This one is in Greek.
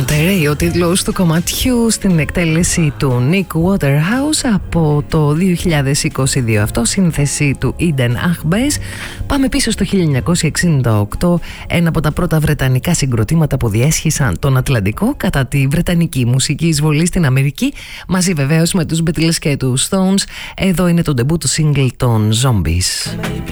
Monterey, ο τίτλος του κομματιού, στην εκτέλεση του Nick Waterhouse από το 2022. Αυτό σύνθεση του Eden Achbez. Πάμε πίσω στο 1968, ένα από τα πρώτα βρετανικά συγκροτήματα που διέσχισαν τον Ατλαντικό κατά τη βρετανική μουσική εισβολή στην Αμερική, μαζί βεβαίως με τους Beatles και τους Stones. Εδώ είναι το debut του single των Zombies.